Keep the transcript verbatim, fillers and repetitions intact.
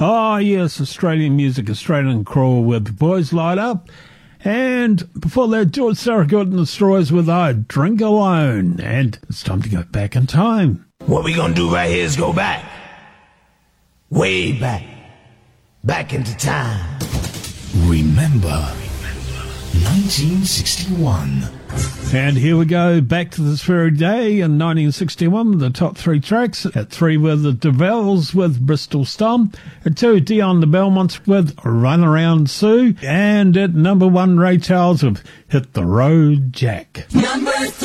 Oh, yes, Australian music, Australian Crawl with Boys Light Up. And before that, George Thorogood and the Destroyers with I Drink Alone. And it's time to go back in time. What we gonna do right here is go back. Way back. Back into time. Remember nineteen sixty-one. And here we go, back to this very day in nineteen sixty-one, the top three tracks. At three were the DeVelles with Bristol Storm. At two, Dion the Belmonts with Run Around Sue. And at number one, Ray Charles with Hit the Road Jack. Number